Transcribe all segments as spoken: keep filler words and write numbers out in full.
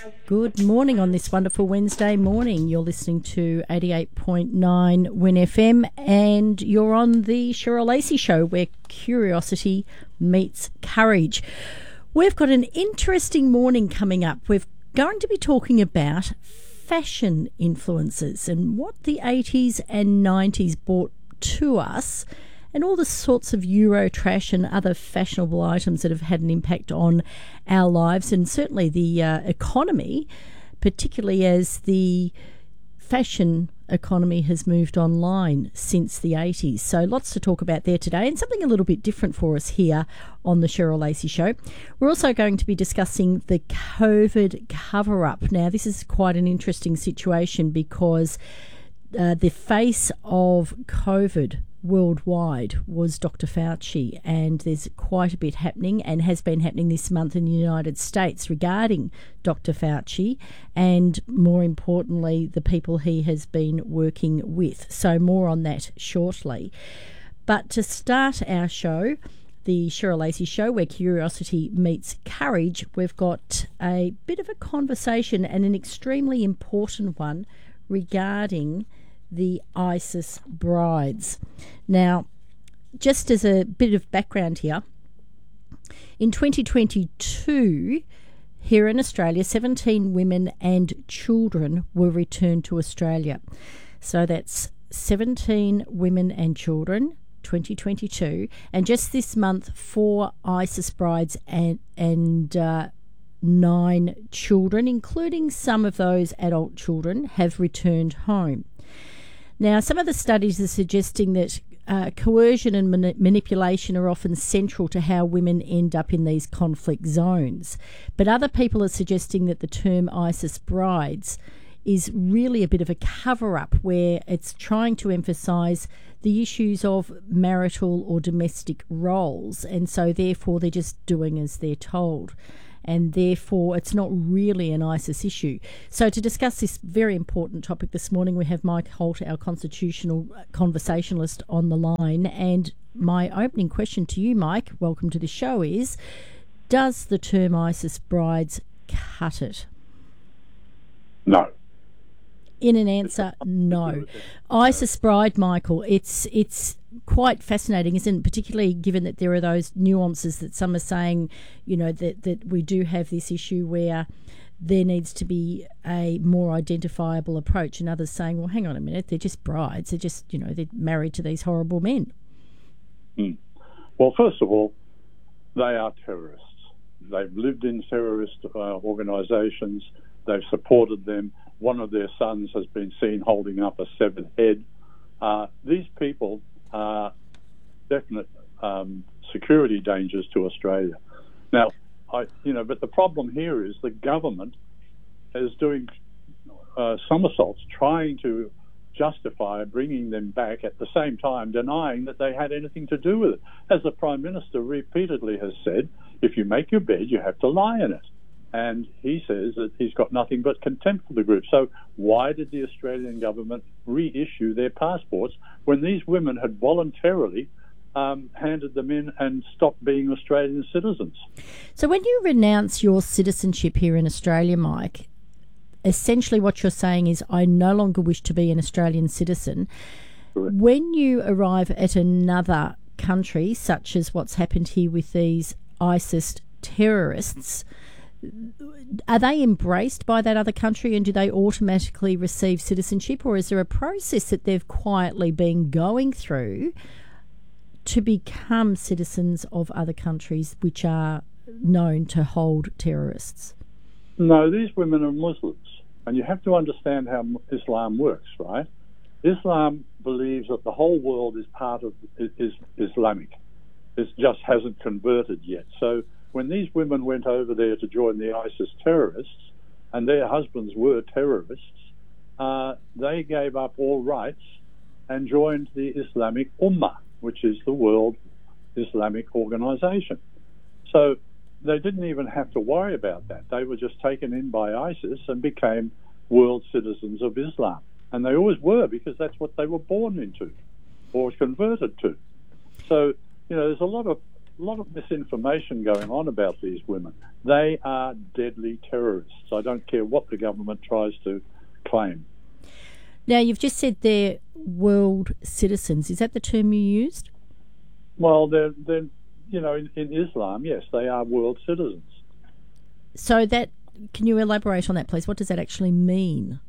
Good morning on this wonderful Wednesday morning. You're listening to eighty-eight point nine Win F M and you're on the Cheryl Lacey Show where curiosity meets courage. We've got an interesting morning coming up. We're going to be talking about fashion influences and what the eighties and nineties brought to us and all the sorts of Euro trash and other fashionable items that have had an impact on our lives and certainly the uh, economy, particularly as the fashion economy has moved online since the eighties. So lots to talk about there today and something a little bit different for us here on the Cheryl Lacey Show. We're also going to be discussing the COVID cover-up. Now, this is quite an interesting situation because uh, the face of COVID worldwide was Doctor Fauci, and there's quite a bit happening and has been happening this month in the United States regarding Doctor Fauci and, more importantly, the people he has been working with. So more on that shortly. But to start our show, the Cheryl Lacey Show, where curiosity meets courage, we've got a bit of a conversation and an extremely important one regarding the ISIS brides. Now, just as a bit of background here, in twenty twenty-two, here in Australia, seventeen women and children were returned to Australia. So that's seventeen women and children, twenty twenty-two, and just this month, four ISIS brides and, and uh, nine children, including some of those adult children, have returned home. Now, some of the studies are suggesting that uh, coercion and mani- manipulation are often central to how women end up in these conflict zones. But other people are suggesting that the term ISIS brides is really a bit of a cover-up where it's trying to emphasise the issues of marital or domestic roles, and so therefore they're just doing as they're told. And therefore it's not really an ISIS issue. So to discuss this very important topic this morning, we have Mike Holt, our constitutional conversationalist, on the line. And my opening question to you, Mike, welcome to the show, is, does the term ISIS brides cut it? No. In an answer, no. ISIS bride, Michael, it's it's quite fascinating, isn't it? Particularly given that there are those nuances that some are saying, you know, that, that we do have this issue where there needs to be a more identifiable approach, and others saying, well, hang on a minute, they're just brides. They're just, you know, they're married to these horrible men. Mm. Well, first of all, they are terrorists. They've lived in terrorist uh, organisations. They've supported them. One of their sons has been seen holding up a severed head. Uh, these people are definite um, security dangers to Australia. Now, I, you know, but the problem here is the government is doing uh, somersaults, trying to justify bringing them back, at the same time denying that they had anything to do with it. As the Prime Minister repeatedly has said, if you make your bed, you have to lie in it. And he says that he's got nothing but contempt for the group. So why did the Australian government reissue their passports when these women had voluntarily um, handed them in and stopped being Australian citizens? So when you renounce your citizenship here in Australia, Mike, essentially what you're saying is, I no longer wish to be an Australian citizen. Correct. When you arrive at another country, such as what's happened here with these ISIS terrorists, are they embraced by that other country and do they automatically receive citizenship, or is there a process that they've quietly been going through to become citizens of other countries which are known to hold terrorists? No, these women are Muslims, and you have to understand how Islam works, right? Islam believes that the whole world is part of is Islamic. It just hasn't converted yet. So when these women went over there to join the ISIS terrorists, and their husbands were terrorists, uh, they gave up all rights and joined the Islamic Ummah, which is the World Islamic Organization. So they didn't even have to worry about that. They were just taken in by ISIS and became world citizens of Islam. And they always were, because that's what they were born into or converted to. So, you know, there's a lot of a lot of misinformation going on about these women. They are deadly terrorists. I don't care what the government tries to claim. Now, you've just said they're world citizens. Is that the term you used? Well, they're, they're you know, in, in Islam, yes, they are world citizens. So that, can you elaborate on that, please? What does that actually mean?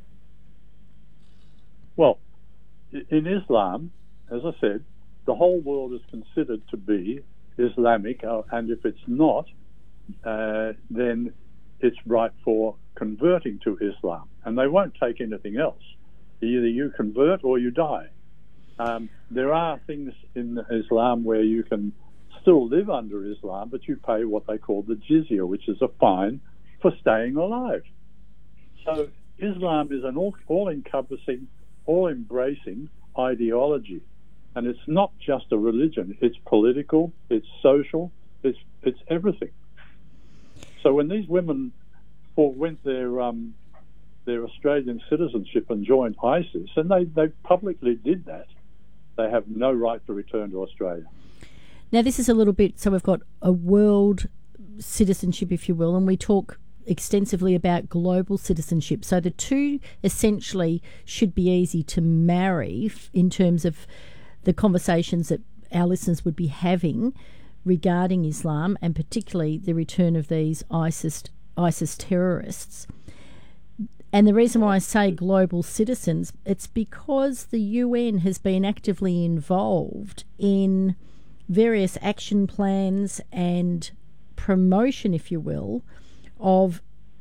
Well, in Islam, as I said, the whole world is considered to be Islamic, uh, and if it's not, uh, then it's right for converting to Islam. And they won't take anything else. Either you convert or you die. Um, there are things in Islam where you can still live under Islam, but you pay what they call the jizya, which is a fine for staying alive. So Islam is an all, all-encompassing, all-embracing ideology. And it's not just a religion. It's political, it's social, it's it's everything. So when these women forwent their um, their Australian citizenship and joined ISIS, and they, they publicly did that, they have no right to return to Australia. Now, this is a little bit, so we've got a world citizenship, if you will, and we talk extensively about global citizenship. So the two essentially should be easy to marry in terms of the conversations that our listeners would be having regarding Islam, and particularly the return of these ISIS ISIS terrorists. And the reason why I say global citizens, it's because the U N has been actively involved in various action plans and promotion, if you will, of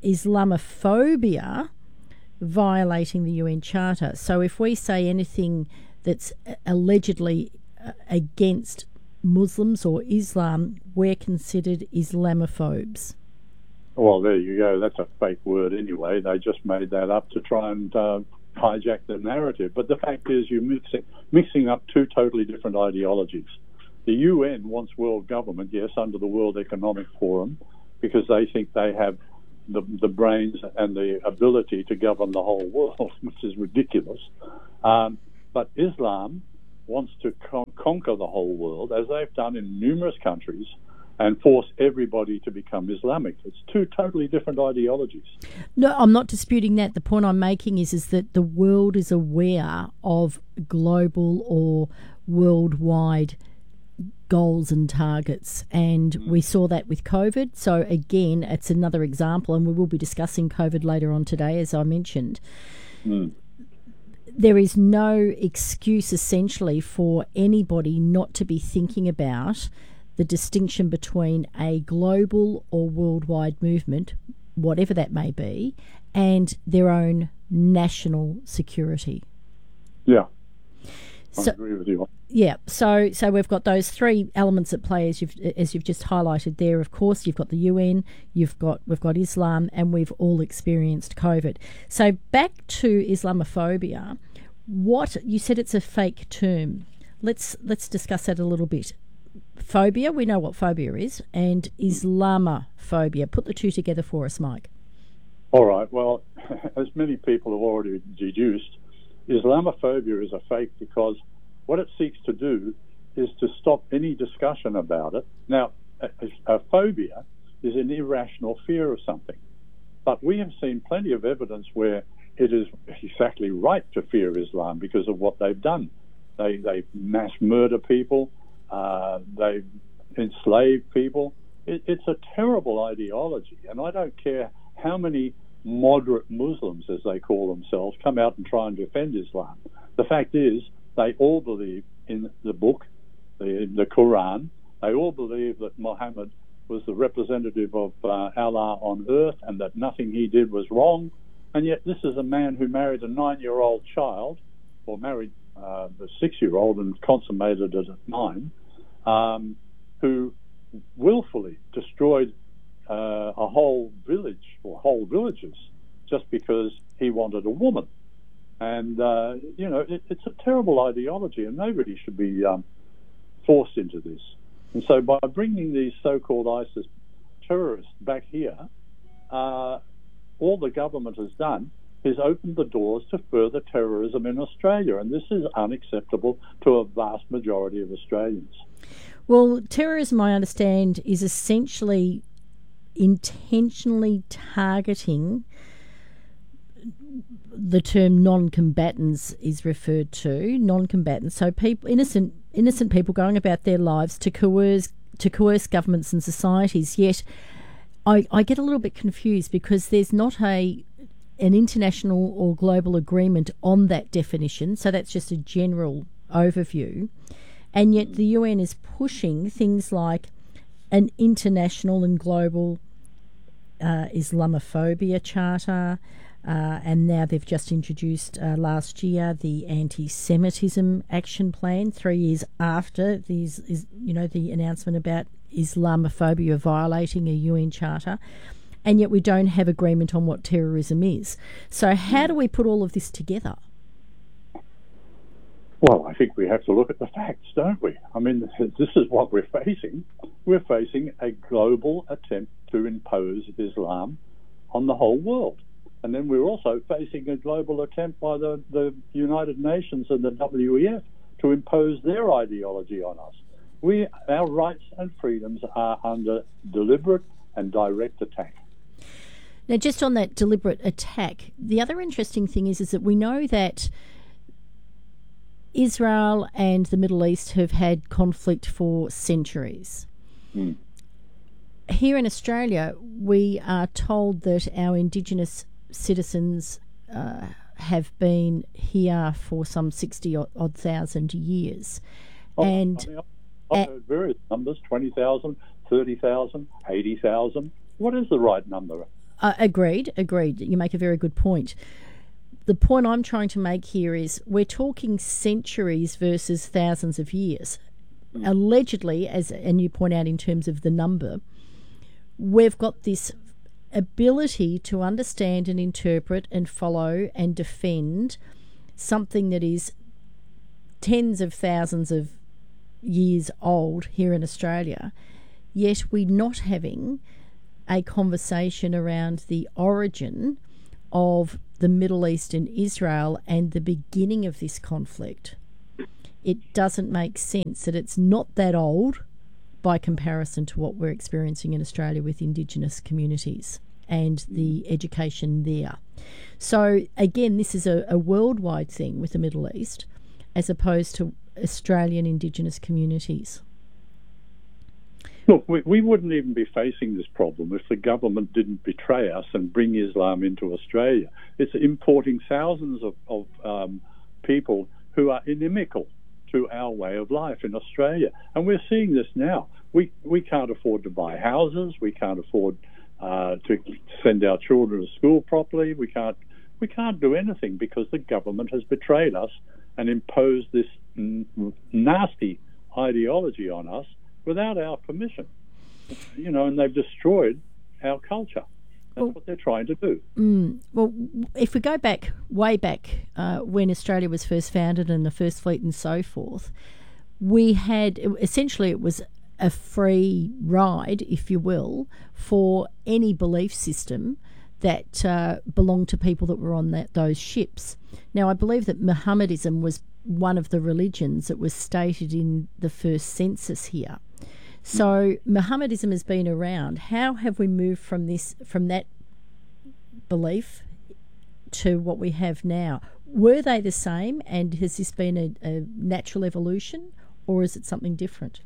Islamophobia violating the U N Charter. So if we say anything that's allegedly against Muslims or Islam, we're considered Islamophobes. Well, there you go. That's a fake word anyway. They just made that up to try and uh, hijack the narrative. But the fact is you're mixing, mixing up two totally different ideologies. The U N wants world government, yes, under the World Economic Forum, because they think they have the, the brains and the ability to govern the whole world, which is ridiculous. Um, But Islam wants to con- conquer the whole world, as they've done in numerous countries, and force everybody to become Islamic. It's two totally different ideologies. No, I'm not disputing that. The point I'm making is, is that the world is aware of global or worldwide goals and targets, and mm. we saw that with COVID. So again, it's another example, and we will be discussing COVID later on today, as I mentioned. Mm. There is no excuse, essentially, for anybody not to be thinking about the distinction between a global or worldwide movement, whatever that may be, and their own national security. Yeah, I so, agree with you. Yeah, so so we've got those three elements at play, as you've as you've just highlighted there. Of course, you've got the U N, you've got we've got Islam, and we've all experienced COVID. So back to Islamophobia. What you said, it's a fake term. Let's let's discuss that a little bit. Phobia, we know what phobia is, and Islamophobia. Put the two together for us, Mike. All right. Well, as many people have already deduced, Islamophobia is a fake because what it seeks to do is to stop any discussion about it. Now, a, a phobia is an irrational fear of something, but we have seen plenty of evidence where it is exactly right to fear Islam because of what they've done. They they mass murder people. Uh, they enslave people. It, it's a terrible ideology, and I don't care how many moderate Muslims, as they call themselves, come out and try and defend Islam. The fact is, they all believe in the book, the, the Quran. They all believe that Muhammad was the representative of uh, Allah on earth and that nothing he did was wrong. And yet this is a man who married a nine-year-old child, or married uh, a six-year-old and consummated it at nine, um, who willfully destroyed uh, a whole village or whole villages just because he wanted a woman. And, uh, you know, it, it's a terrible ideology, and nobody should be um, forced into this. And so by bringing these so-called ISIS terrorists back here, uh, all the government has done has opened the doors to further terrorism in Australia, and this is unacceptable to a vast majority of Australians. Well, terrorism, I understand, is essentially intentionally targeting. The term non-combatants is referred to, non-combatants, so people, innocent innocent people going about their lives to coerce to coerce governments and societies. Yet I, I get a little bit confused because there's not a an international or global agreement on that definition, so that's just a general overview. And yet the U N is pushing things like an international and global uh, Islamophobia charter, uh, and now they've just introduced uh, last year the anti-Semitism action plan. Three years after these, is you know, the announcement about Islamophobia violating a U N charter, and yet we don't have agreement on what terrorism is. So how do we put all of this together? Well, I think we have to look at the facts, don't we? I mean, this is what we're facing. We're facing a global attempt to impose Islam on the whole world. And then we're also facing a global attempt by the, the United Nations and the W E F to impose their ideology on us. We, our rights and freedoms are under deliberate and direct attack. Now, just on that deliberate attack, the other interesting thing is, is that we know that Israel and the Middle East have had conflict for centuries. Mm. Here in Australia, we are told that our Indigenous citizens uh, have been here for some sixty odd thousand years. Oh, and I mean, I've heard various numbers, twenty thousand, thirty thousand, eighty thousand. What is the right number? Uh, agreed, agreed. You make a very good point. The point I'm trying to make here is we're talking centuries versus thousands of years. Mm. Allegedly, as and you point out in terms of the number, we've got this ability to understand and interpret and follow and defend something that is tens of thousands of years old here in Australia, yet we're not having a conversation around the origin of the Middle East and Israel and the beginning of this conflict. It doesn't make sense that it's not that old by comparison to what we're experiencing in Australia with Indigenous communities and the education there. So again, this is a, a worldwide thing with the Middle East as opposed to Australian Indigenous communities. Look, we, we wouldn't even be facing this problem if the government didn't betray us and bring Islam into Australia. It's importing thousands of, of um, people who are inimical to our way of life in Australia. And we're seeing this now. We we can't afford to buy houses. We can't afford uh, to send our children to school properly. We can't we can't do anything because the government has betrayed us and imposed this n- nasty ideology on us without our permission, you know, and they've destroyed our culture. That's well, what they're trying to do. Mm, well, if we go back, way back, uh, when Australia was first founded and the First Fleet and so forth, we had, essentially it was a free ride, if you will, for any belief system that uh, belonged to people that were on that those ships. Now, I believe that Mohammedanism was one of the religions that was stated in the first census here. So Mohammedanism has been around. How have we moved from this, from that belief to what we have now? Were they the same, and has this been a, a natural evolution, or is it something different?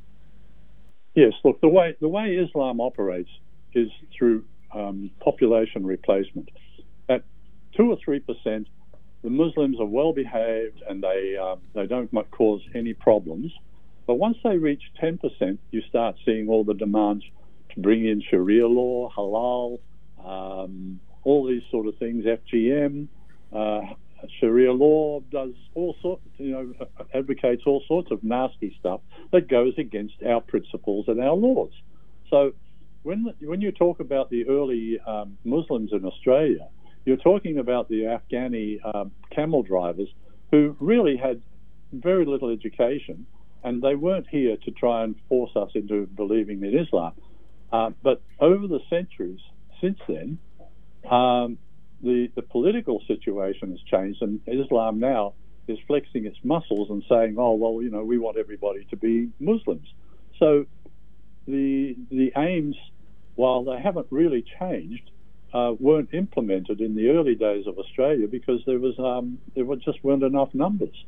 Yes, look, the way the way Islam operates is through um, population replacement. At two or three percent, the Muslims are well behaved and they uh, they don't cause any problems. But once they reach ten percent, you start seeing all the demands to bring in Sharia law, halal, um, all these sort of things, F G M. Uh, Sharia law does all sorts, you know, advocates all sorts of nasty stuff that goes against our principles and our laws. So when when you talk about the early um, Muslims in Australia, you're talking about the Afghani um, camel drivers who really had very little education, and they weren't here to try and force us into believing in Islam. Uh, but over the centuries since then, um, the, the political situation has changed, and Islam now is flexing its muscles and saying, oh, well, you know, we want everybody to be Muslims. So the the aims, while they haven't really changed, uh, weren't implemented in the early days of Australia because there was um, there were just weren't enough numbers.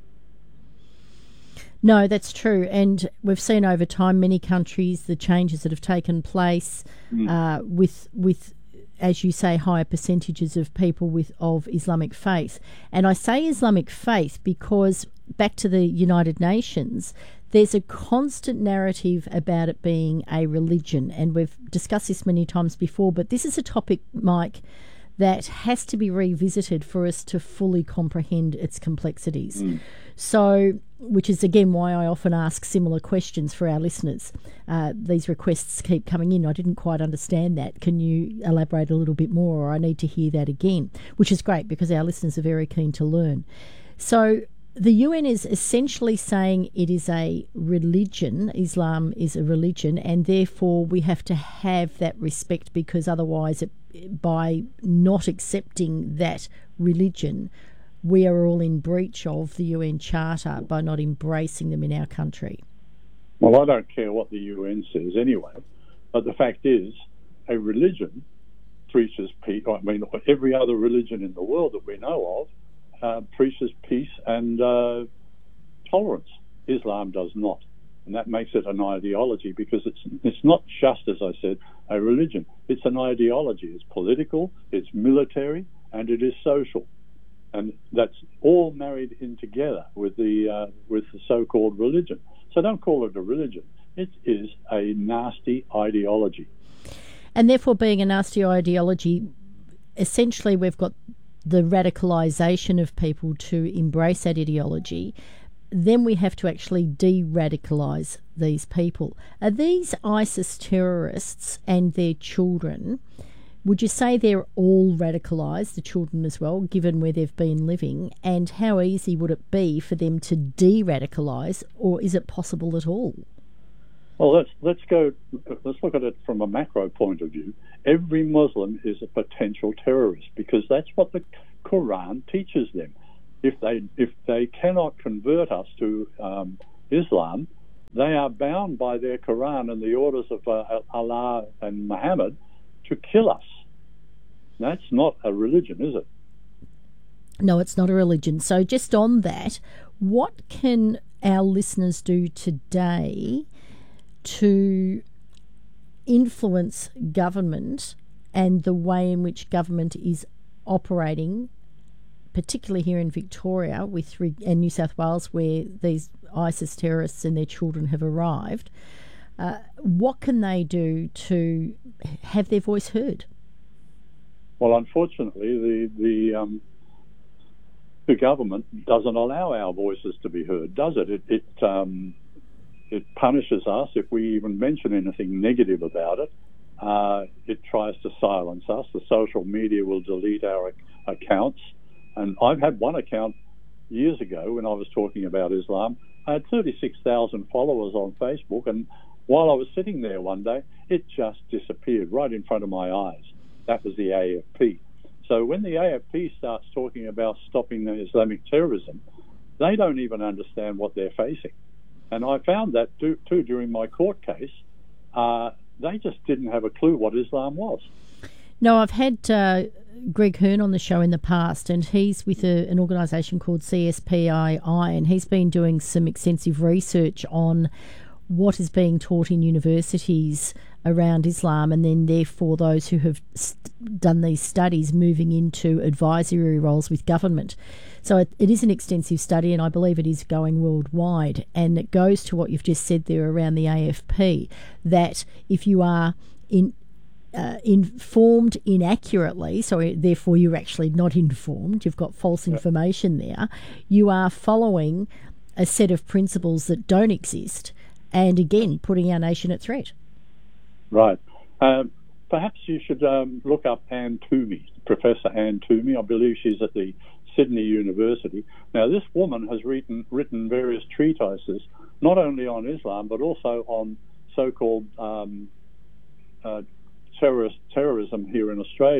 No, that's true. And we've seen over time many countries, the changes that have taken place mm. uh, with with as you say, higher percentages of people with of Islamic faith. And I say Islamic faith because back to the United Nations, there's a constant narrative about it being a religion. And we've discussed this many times before, but this is a topic, Mike, that has to be revisited for us to fully comprehend its complexities. Mm. So, which is again why I often ask similar questions for our listeners. Uh, these requests keep coming in. I didn't quite understand that. Can you elaborate a little bit more, or I need to hear that again? Which is great because our listeners are very keen to learn. So the U N is essentially saying it is a religion, Islam is a religion, and therefore we have to have that respect because otherwise it, by not accepting that religion, we are all in breach of the U N Charter by not embracing them in our country. Well, I don't care what the U N says anyway, but the fact is a religion preaches peace. I mean, every other religion in the world that we know of uh, preaches peace and uh, tolerance. Islam does not. And that makes it an ideology because it's it's not just, as I said, a religion. It's an ideology. It's political, it's military, and it is social. And that's all married in together with the uh, with the so-called religion. So don't call it a religion. It is a nasty ideology. And therefore, being a nasty ideology, essentially we've got the radicalisation of people to embrace that ideology. Then we have to actually de-radicalise these people. Are these ISIS terrorists and their children, would you say they're all radicalised, the children as well, given where they've been living? And how easy would it be for them to de-radicalise, or is it possible at all? Well, let's let's go. Let's look at it from a macro point of view. Every Muslim is a potential terrorist because that's what the Quran teaches them. If they if they cannot convert us to um, Islam, they are bound by their Quran and the orders of uh, Allah and Muhammad to kill us. That's not a religion, is it? No, it's not a religion. So just on that, what can our listeners do today to influence government and the way in which government is operating, particularly here in Victoria with and New South Wales, where these ISIS terrorists and their children have arrived? Uh, what can they do to have their voice heard? Well, unfortunately, the the um, the government doesn't allow our voices to be heard, does it? It it, um, it punishes us if we even mention anything negative about it. Uh, it tries to silence us. The social media will delete our ac- accounts. And I've had one account years ago when I was talking about Islam. I had thirty-six thousand followers on Facebook, and while I was sitting there one day, it just disappeared right in front of my eyes. That was the A F P. So when the A F P starts talking about stopping the Islamic terrorism, they don't even understand what they're facing. And I found that too, too during my court case. Uh, they just didn't have a clue what Islam was. No, I've had uh, Greg Hearn on the show in the past, and he's with a, an organisation called C S P I I, and he's been doing some extensive research on what is being taught in universities around Islam, and then therefore those who have st- done these studies moving into advisory roles with government. So it, it is an extensive study, and I believe it is going worldwide, and it goes to what you've just said there around the A F P, that if you are in Uh, informed inaccurately, so therefore you're actually not informed, you've got false information there, you are following a set of principles that don't exist, and again, putting our nation at threat. Right. Um, perhaps you should um, look up Anne Toomey, Professor Anne Toomey. I believe she's at the Sydney University. Now, this woman has written, written various treatises, not only on Islam, but also on so-called um, uh, terrorist terrorism here in Australia.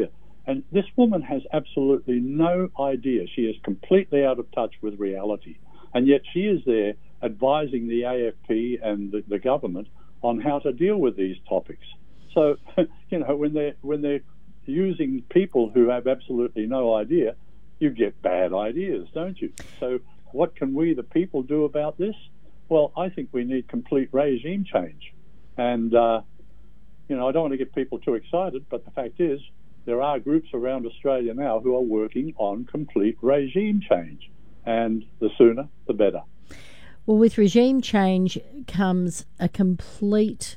And this woman has absolutely no idea. She is completely out of touch with reality. And yet she is there advising the A F P and the, the government on how to deal with these topics. So, you know, when they're, when they're using people who have absolutely no idea, you get bad ideas, don't you? So what can we, the people, do about this? Well, I think we need complete regime change. And, uh, you know, I don't want to get people too excited, but the fact is there are groups around Australia now who are working on complete regime change. And the sooner, the better. Well, with regime change comes a complete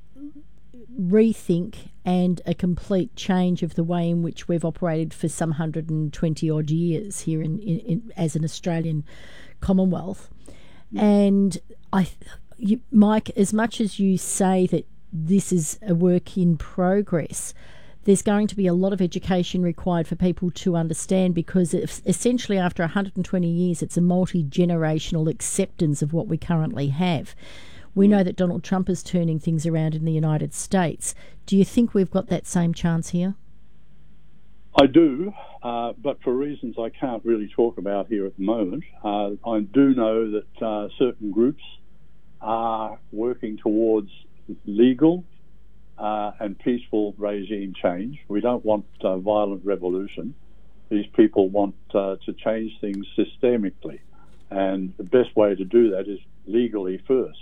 rethink and a complete change of the way in which we've operated for some one hundred twenty odd years here in, in, in as an Australian Commonwealth. And I, you, Mike, as much as you say that this is a work in progress, there's going to be a lot of education required for people to understand, because it's essentially after one hundred twenty years, it's a multi-generational acceptance of what we currently have. We know that Donald Trump is turning things around in the United States. Do you think we've got that same chance here? I do, uh, but for reasons I can't really talk about here at the moment. Uh, I do know that uh, certain groups are working towards legal uh, and peaceful regime change. We don't want uh, violent revolution. These people want uh, to change things systemically, and the best way to do that is legally first.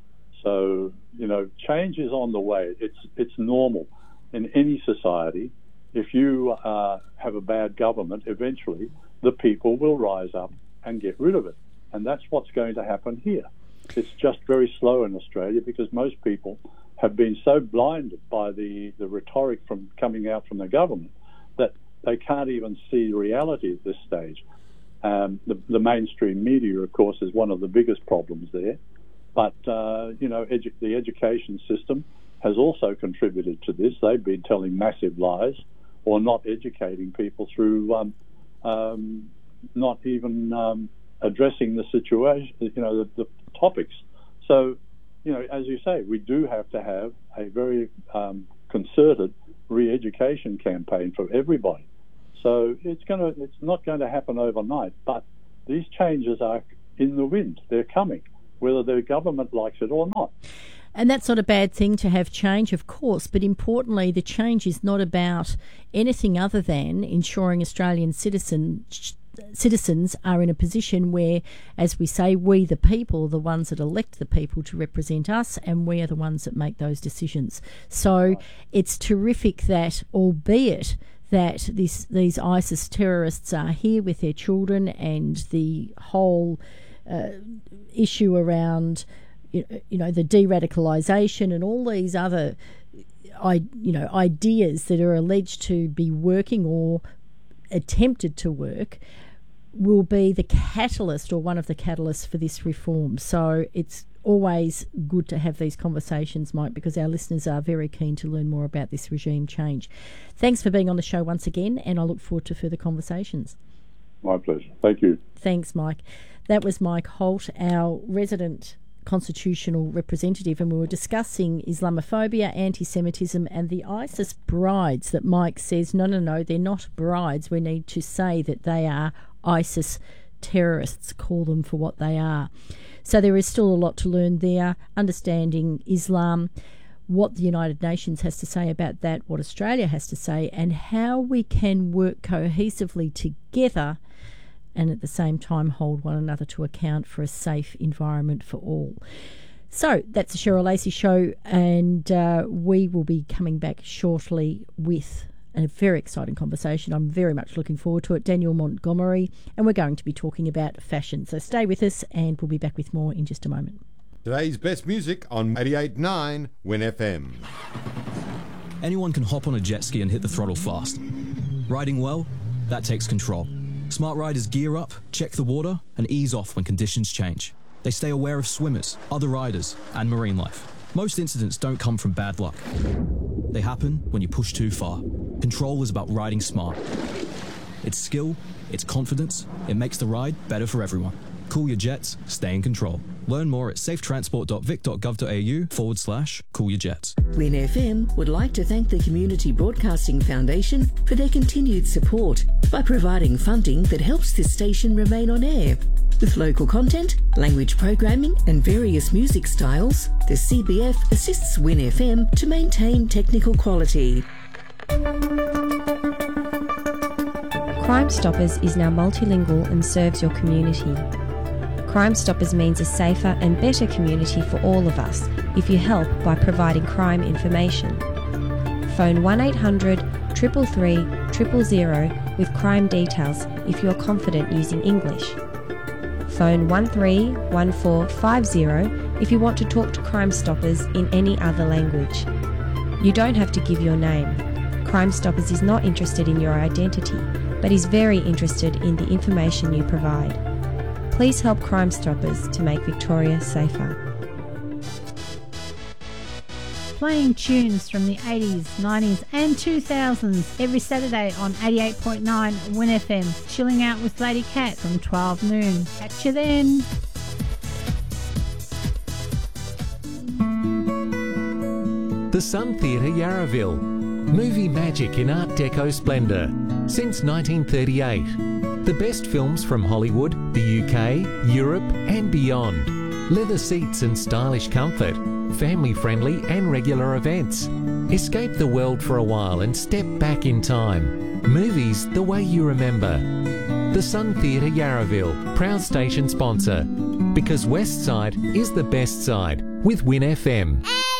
So, you know, change is on the way. It's it's normal in any society. If you uh, have a bad government, eventually the people will rise up and get rid of it. And that's what's going to happen here. It's just very slow in Australia because most people have been so blinded by the, the rhetoric from coming out from the government that they can't even see reality at this stage. Um, the, the mainstream media, of course, is one of the biggest problems there. But, uh, you know, edu- the education system has also contributed to this. They've been telling massive lies or not educating people through um, um, not even um, addressing the situation, you know, the, the topics. So, you know, as you say, we do have to have a very um, concerted re-education campaign for everybody. So it's going to, it's not going to happen overnight, but these changes are in the wind. They're coming, whether the government likes it or not. And that's not a bad thing to have change, of course, but importantly, the change is not about anything other than ensuring Australian citizens citizens are in a position where, as we say, we the people are the ones that elect the people to represent us, and we are the ones that make those decisions. So it's terrific that, albeit that this, these ISIS terrorists are here with their children, and the whole uh, issue around you know, the de-radicalisation and all these other, I, you know, ideas that are alleged to be working or attempted to work will be the catalyst or one of the catalysts for this reform. So it's always good to have these conversations, Mike, because our listeners are very keen to learn more about this regime change. Thanks for being on the show once again, and I look forward to further conversations. My pleasure. Thank you. Thanks, Mike. That was Mike Holt, our resident constitutional representative, and we were discussing Islamophobia, anti-Semitism and the ISIS brides that Mike says, no, no, no, they're not brides. We need to say that they are ISIS terrorists, call them for what they are. So there is still a lot to learn there, understanding Islam, what the United Nations has to say about that, what Australia has to say, and how we can work cohesively together and at the same time hold one another to account for a safe environment for all. So that's the Cheryl Lacey Show, and uh, we will be coming back shortly with a very exciting conversation. I'm very much looking forward to it. Daniel Montgomery, and we're going to be talking about fashion. So stay with us, and we'll be back with more in just a moment. Today's best music on eighty-eight point nine Win F M. Anyone can hop on a jet ski and hit the throttle fast. Riding well, that takes control. Smart riders gear up, check the water, and ease off when conditions change. They stay aware of swimmers, other riders, and marine life. Most incidents don't come from bad luck. They happen when you push too far. Control is about riding smart. It's skill, it's confidence, it makes the ride better for everyone. Cool your jets, stay in control. Learn more at safetransport.vic.gov.au forward slash cool your jets. Win F M would like to thank the Community Broadcasting Foundation for their continued support by providing funding that helps this station remain on air. With local content, language programming and various music styles, the C B F assists Win F M to maintain technical quality. Crime Stoppers is now multilingual and serves your community. Crime Stoppers means a safer and better community for all of us if you help by providing crime information. Phone one eight hundred, three three three, zero zero zero with crime details if you are confident using English. Phone one three one four five zero if you want to talk to Crime Stoppers in any other language. You don't have to give your name. Crime Stoppers is not interested in your identity, but is very interested in the information you provide. Please help Crime Stoppers to make Victoria safer. Playing tunes from the eighties, nineties and two thousands every Saturday on eighty-eight point nine Win F M. Chilling out with Lady Cat from twelve noon. Catch you then. The Sun Theatre Yarraville. Movie magic in Art Deco splendour. Since nineteen thirty-eight. The best films from Hollywood, the U K, Europe and beyond. Leather seats and stylish comfort. Family-friendly and regular events. Escape the world for a while and step back in time. Movies the way you remember. The Sun Theatre Yarraville, proud station sponsor. Because West Side is the best side with Win F M.